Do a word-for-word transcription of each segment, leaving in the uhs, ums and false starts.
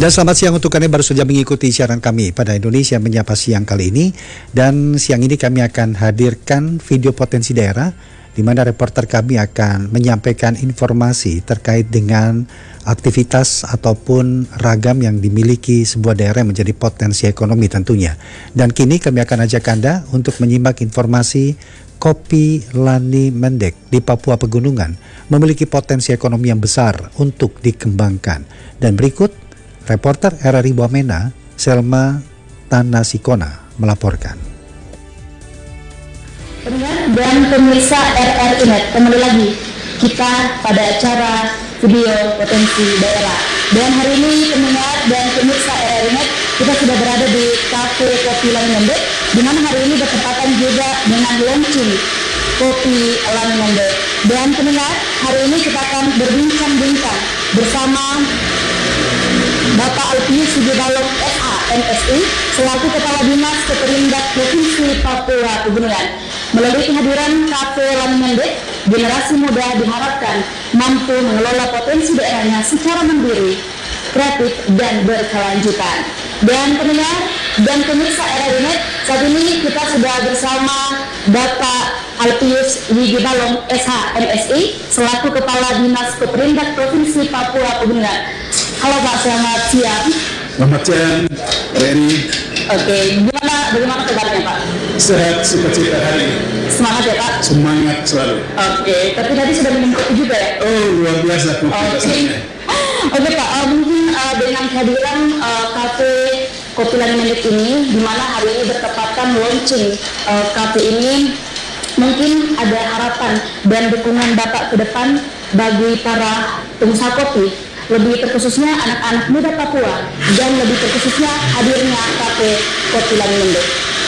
Dan selamat siang untuk Anda baru saja mengikuti siaran kami pada Indonesia Menyapa Siang kali ini. Dan siang ini kami akan hadirkan video potensi daerah di mana reporter kami akan menyampaikan informasi terkait dengan aktivitas ataupun ragam yang dimiliki sebuah daerah yang menjadi potensi ekonomi tentunya. Dan kini kami akan ajak Anda untuk menyimak informasi kopi Lani Mendek di Papua Pegunungan memiliki potensi ekonomi yang besar untuk dikembangkan. Dan berikut reporter R R I Wamena, Selma Tanasikona melaporkan. Pendengar dan pemirsa R R I Net, kembali lagi kita pada acara video potensi daerah. Dan hari ini pendengar dan pemirsa R R I Net, kita sudah berada di Kafe Kopi Lani Mendek, di mana hari ini bertepatan juga dengan launching Kopi Lani Mendek. Dan pendengar, hari ini kita akan berbincang-bincang bersama Bapak Alpius Sugibalong S A M S I selaku Kepala Dinas Keperindak Provinsi Papua Pegunungan. Melalui kehadiran Kafe Lani Mendek, generasi muda diharapkan mampu mengelola potensi daerahnya secara mandiri, kreatif, dan berkelanjutan. Dan pendengar dan pemirsa R R I Net, saat ini kita sudah bersama Bapak Alpius Sugibalong S H M S I selaku Kepala Dinas Keperindak Provinsi Papua Pegunungan. Halo Pak, selamat siang. Selamat siang, Reni. Oke, gimana, bagaimana kabarnya Pak? Sehat, sukacita hari ini. Semangat ya Pak? Semangat selalu. Oke, tapi tadi sudah minum kopi juga ya? Oh, luar biasa kopi rasanya. Oke Pak, uh, mungkin uh, dengan kehadiran uh, kafe Kopi Lani Mendek ini, di mana hari ini bertepatan launching uh, kafe ini, mungkin ada harapan dan dukungan Bapak ke depan bagi para pengusaha kopi, lebih terkhususnya anak-anak muda Papua dan lebih terkhususnya hadirnya Kafe Kopi Lani Mendek.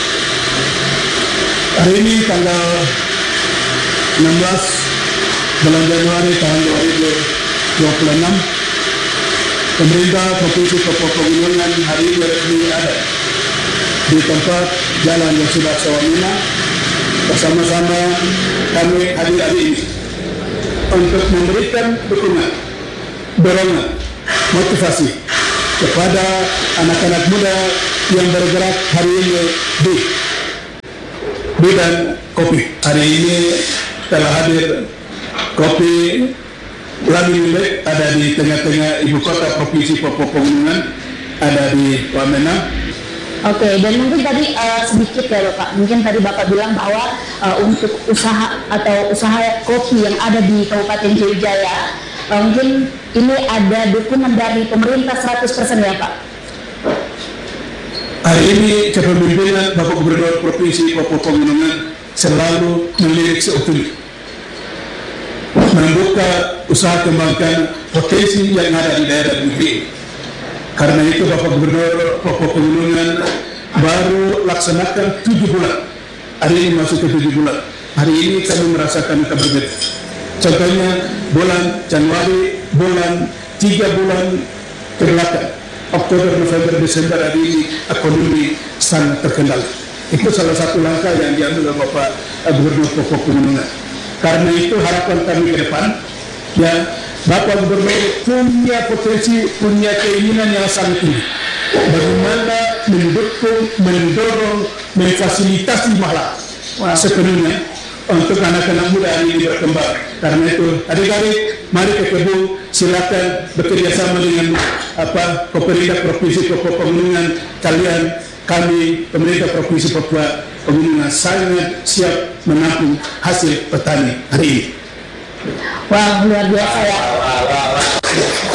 Hari ini tanggal enam belas bulan Januari tahun dua ribu dua puluh enam, pemerintah Provinsi Papua Pegunungan hari ini resmi ada di tempat jalan yang sudah Wamena. Bersama-sama kami hadir hari ini untuk memberikan dukungan, dorongan, motivasi kepada anak-anak muda yang bergerak hari ini di bidang kopi. Hari ini telah hadir Kopi Lani Mendek ada di tengah-tengah ibu kota Provinsi Papua Pegunungan, ada di Wamena. Oke, dan mungkin tadi uh, sedikit ya Bapak, mungkin tadi Bapak bilang bahwa uh, untuk usaha atau usaha kopi yang ada di Kabupaten Jayajaya, uh, mungkin ini ada dukungan dari pemerintah seratus persen ya Pak? Hari ini kepemimpinan Bapak Gubernur Provinsi Papua Pegunungan selalu melirik seutuhnya, membuka usaha kembangkan potensi yang ada di daerah negeri. Karena itu Bapak Gubernur Papua Pegunungan baru laksanakan tujuh bulan. Hari ini masuk ke tujuh bulan. Hari ini kami merasakan berbeda. Contohnya bulan Januari, bulan tiga bulan ke belakang, Oktober, November, Desember, hari ini ekonomi sangat terkendali. Itu salah satu langkah yang diambil oleh Bapak Gubernur Papua Pegunungan. Karena itu harapan kami ke depan, ya, Bapak Gubernur punya potensi, punya keinginan yang sangat tinggi. Bagaimana mendukung, mendorong, memfasilitasi malah wow. sepenuhnya untuk anak-anak muda hari ini berkembang. Karena itu, adik-adik, mari ke Kebu, silakan bekerja sama dengan apa pemerintah Provinsi Papua Pegunungan. Kalian, kami, pemerintah Provinsi Papua Pegunungan sangat siap menampung hasil petani hari ini. Wah, luar biasa ya.